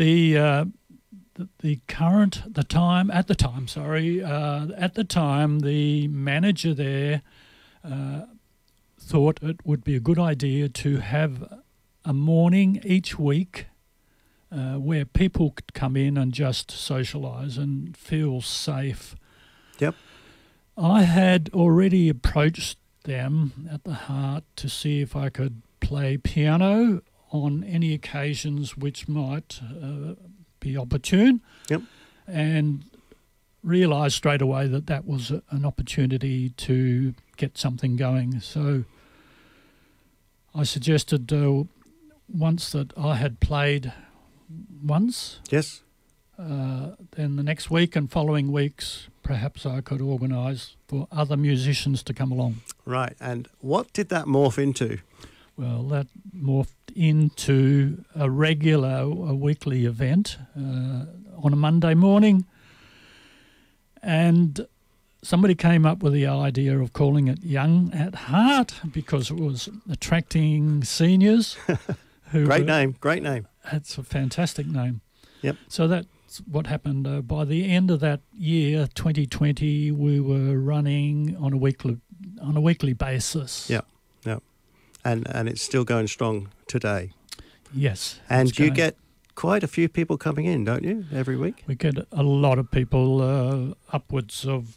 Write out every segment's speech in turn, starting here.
the time, the manager there thought it would be a good idea to have a morning each week where people could come in and just socialise and feel safe. Yep. I had already approached them at the Heart to see if I could play piano on any occasions which might be opportune. Yep. And realised straight away that was an opportunity to get something going. So I suggested once that I had played once. Yes. Then the next week and following weeks, perhaps I could organise for other musicians to come along. Right. And what did that morph into? Well, that morphed into a weekly event on a Monday morning. And somebody came up with the idea of calling it Young at Heart because it was attracting seniors. Great name. It's a fantastic name. Yep. So that's what happened. By the end of that year, 2020, we were running on a weekly basis. Yeah. And it's still going strong today. Yes. And you get quite a few people coming in, don't you, every week? We get a lot of people, upwards of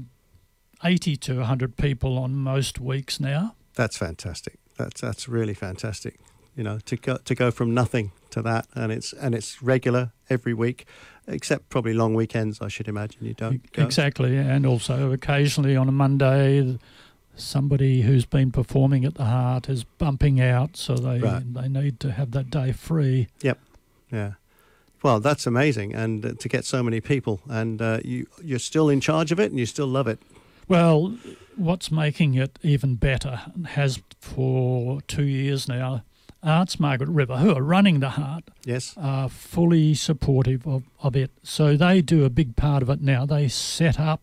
80 to 100 people on most weeks now. That's fantastic. That's really fantastic. To go from nothing to that, and it's regular every week, except probably long weekends. I should imagine you don't go. Exactly, and also occasionally on a Monday, somebody who's been performing at the Heart is bumping out, so they need to have that day free. Yep. Yeah. Well, that's amazing, and to get so many people, and you're still in charge of it, and you still love it. Well, what's making it even better has for 2 years now. Arts Margaret River, who are running the Heart, yes, are fully supportive of it. So they do a big part of it now. They set up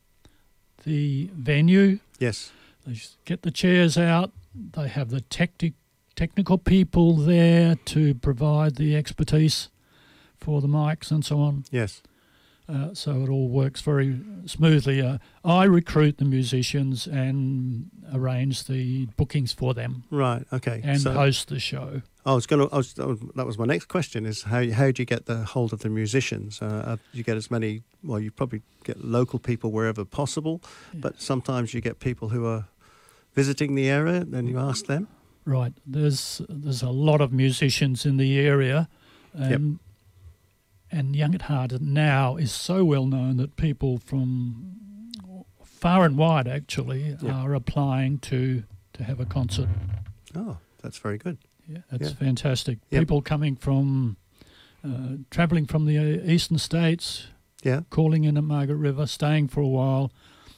the venue. Yes. They get the chairs out. They have the technical people there to provide the expertise for the mics and so on. Yes. So it all works very smoothly. I recruit the musicians and arrange the bookings for them. Right. Okay. And host the show. That was my next question: is how do you get the hold of the musicians? You get as many. Well, you probably get local people wherever possible, but sometimes you get people who are visiting the area, and you ask them. Right. There's a lot of musicians in the area, and Young at Heart now is so well known that people from far and wide actually are applying to have a concert. Oh, that's very good. Yeah, that's fantastic. Yep. People coming from, travelling from the eastern states, calling in at Margaret River, staying for a while,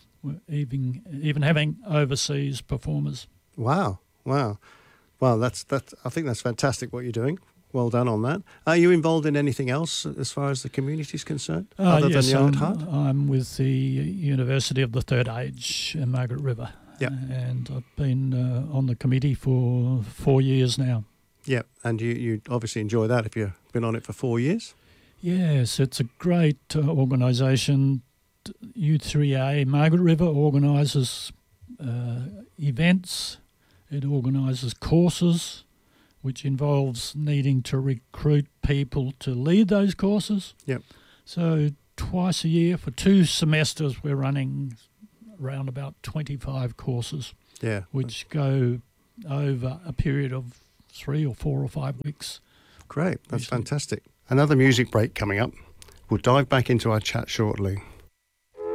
even having overseas performers. Wow. Well, that's. I think that's fantastic what you're doing. Well done on that. Are you involved in anything else as far as the community is concerned, other than Young at Heart? I'm with the University of the Third Age in Margaret River. Yep. And I've been on the committee for 4 years now. Yeah, and you obviously enjoy that if you've been on it for 4 years. Yes, it's a great organisation. U3A Margaret River organises events. It organises courses, which involves needing to recruit people to lead those courses. Yep. So twice a year for 2 semesters we're running around about 25 courses, which go over a period of 3 or 4 or 5 weeks. Great, that's fantastic. Another music break coming up. We'll dive back into our chat shortly.